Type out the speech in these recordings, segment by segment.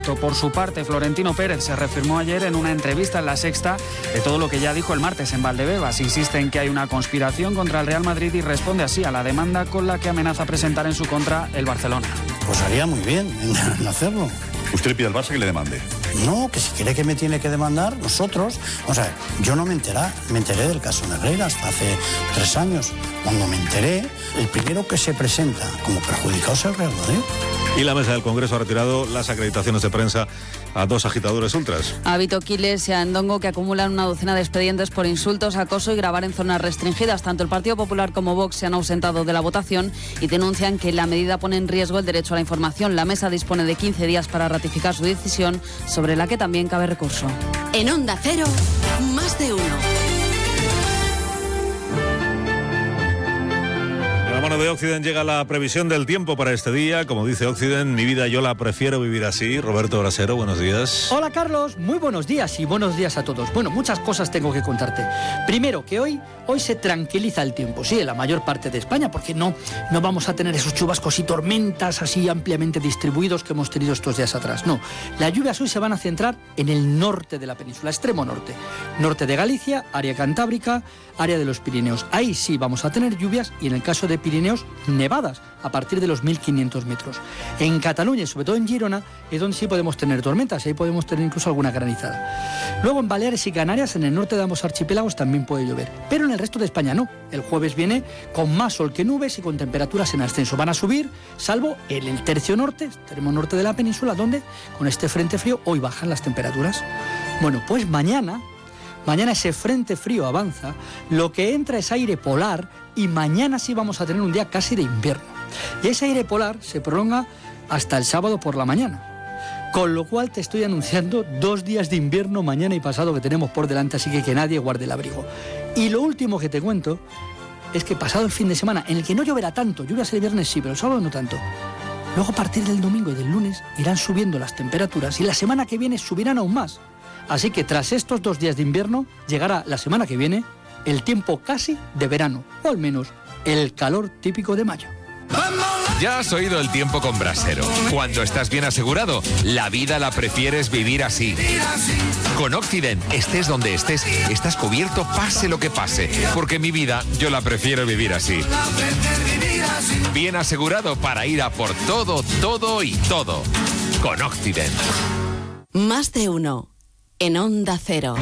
Por su parte, Florentino Pérez se reafirmó ayer en una entrevista en La Sexta de todo lo que ya dijo el martes en Valdebebas. Insiste en que hay una conspiración contra el Real Madrid y responde así a la demanda con la que amenaza presentar en su contra el Barcelona. Pues haría muy bien en hacerlo. ¿Usted le pide al Barça que le demande? No, que si quiere que me tiene que demandar, nosotros. O sea, yo no me enteré del caso Negreiras hace 3 años. Cuando me enteré, el primero que se presenta como perjudicado es el Real Madrid. Y la mesa del Congreso ha retirado las acreditaciones de prensa a 2 agitadores ultras. A Vito Quiles y a Ndongo, que acumulan una docena de expedientes por insultos, acoso y grabar en zonas restringidas. Tanto el Partido Popular como Vox se han ausentado de la votación y denuncian que la medida pone en riesgo el derecho a la información. La mesa dispone de 15 días para ratificar su decisión, sobre la que también cabe recurso. En Onda Cero, más de uno. De la mano de Occident llega la previsión del tiempo para este día. Como dice Occident, mi vida yo la prefiero vivir así. Roberto Brasero, buenos días. Hola Carlos, muy buenos días y buenos días a todos. Bueno, muchas cosas tengo que contarte. Primero, que hoy se tranquiliza el tiempo, sí, en la mayor parte de España, porque no vamos a tener esos chubascos y tormentas así ampliamente distribuidos que hemos tenido estos días atrás. No, las lluvias hoy se van a centrar en el norte de la península, extremo norte. Norte de Galicia, área cantábrica, área de los Pirineos. Ahí sí vamos a tener lluvias y en el caso de Pirineos, nevadas a partir de los 1.500 metros. En Cataluña y sobre todo en Girona es donde sí podemos tener tormentas y ahí podemos tener incluso alguna granizada. Luego en Baleares y Canarias, en el norte de ambos archipiélagos también puede llover, pero en el resto de España no. El jueves viene con más sol que nubes y con temperaturas en ascenso. Van a subir, salvo en el tercio norte, extremo norte de la península, donde con este frente frío hoy bajan las temperaturas. Bueno, pues mañana ese frente frío avanza, lo que entra es aire polar y mañana sí vamos a tener un día casi de invierno. Y ese aire polar se prolonga hasta el sábado por la mañana. Con lo cual te estoy anunciando 2 días de invierno mañana y pasado que tenemos por delante, así que nadie guarde el abrigo. Y lo último que te cuento es que pasado el fin de semana, en el que no lloverá tanto, lluvias el viernes sí, pero el sábado no tanto. Luego a partir del domingo y del lunes irán subiendo las temperaturas y la semana que viene subirán aún más. Así que tras estos 2 días de invierno, llegará la semana que viene el tiempo casi de verano, o al menos el calor típico de mayo. Ya has oído el tiempo con Brasero. Cuando estás bien asegurado, la vida la prefieres vivir así. Con Occident, estés donde estés, estás cubierto pase lo que pase, porque mi vida yo la prefiero vivir así. Bien asegurado para ir a por todo, todo y todo. Con Occident. Más de uno. En Onda Cero.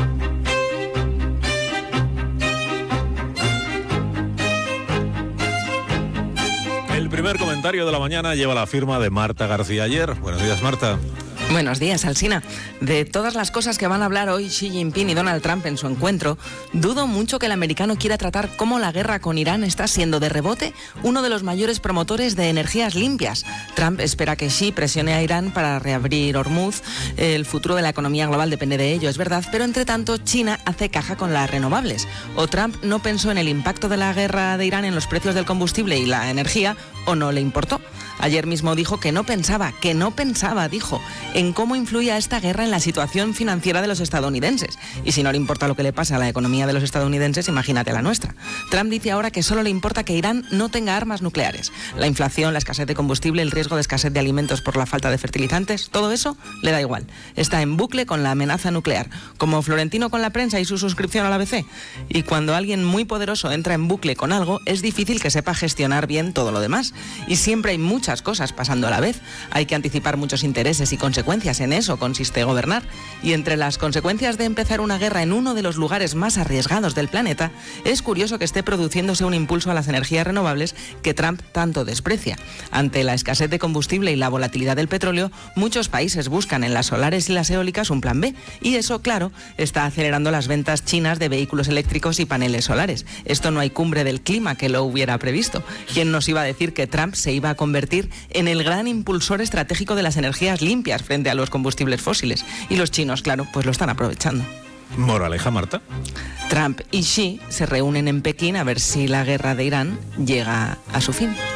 El primer comentario de la mañana lleva la firma de Marta García Ayer. Buenos días, Marta. Buenos días, Alsina. De todas las cosas que van a hablar hoy Xi Jinping y Donald Trump en su encuentro, dudo mucho que el americano quiera tratar cómo la guerra con Irán está siendo de rebote uno de los mayores promotores de energías limpias. Trump espera que Xi presione a Irán para reabrir Hormuz. El futuro de la economía global depende de ello, es verdad, pero entre tanto China hace caja con las renovables. O Trump no pensó en el impacto de la guerra de Irán en los precios del combustible y la energía, o no le importó. Ayer mismo dijo que no pensaba, dijo, en cómo influía esta guerra en la situación financiera de los estadounidenses. Y si no le importa lo que le pasa a la economía de los estadounidenses, imagínate la nuestra. Trump dice ahora que solo le importa que Irán no tenga armas nucleares. La inflación, la escasez de combustible, el riesgo de escasez de alimentos por la falta de fertilizantes, todo eso le da igual. Está en bucle con la amenaza nuclear, como Florentino con la prensa y su suscripción a la ABC. Y cuando alguien muy poderoso entra en bucle con algo, es difícil que sepa gestionar bien todo lo demás. Y siempre hay muchas cosas pasando a la vez. Hay que anticipar muchos intereses y consecuencias. En eso consiste gobernar. Y entre las consecuencias de empezar una guerra en uno de los lugares más arriesgados del planeta, es curioso que esté produciéndose un impulso a las energías renovables que Trump tanto desprecia. Ante la escasez de combustible y la volatilidad del petróleo, muchos países buscan en las solares y las eólicas un plan B. Y eso, claro, está acelerando las ventas chinas de vehículos eléctricos y paneles solares. Esto no hay cumbre del clima que lo hubiera previsto. ¿Quién nos iba a decir que Trump se iba a convertir en el gran impulsor estratégico de las energías limpias frente a los combustibles fósiles? Y los chinos, claro, pues lo están aprovechando. Moraleja, Marta. Trump y Xi se reúnen en Pekín a ver si la guerra de Irán llega a su fin.